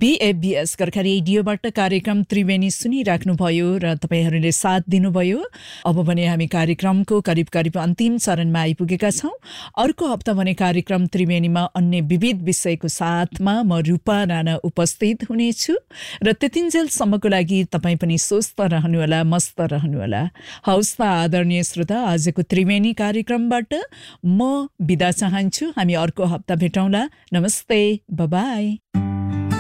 BFBS Gorkha रेडियोबाट कार्यक्रम त्रिवेणी सुनिराख्नुभयो र तपाईहरूले साथ दिनुभयो। अब भने हामी कार्यक्रमको करिब अन्तिम चरणमा आइपुगेका छौं। अर्को हप्ता भने कार्यक्रम त्रिवेणीमा अन्य विविध विषयको साथमा म रूपा राणा उपस्थित हुनेछु र त्यतिन्जेलसम्मको लागि तपाईँ पनि स्वस्थ रहनुहोला, मस्त रहनुहोला। हवस् त आदरणीय श्रोता, आजको त्रिवेणी कार्यक्रमबाट म बिदा चाहन्छु। हामी अर्को हप्ता भेटौँला। नमस्ते, बाय।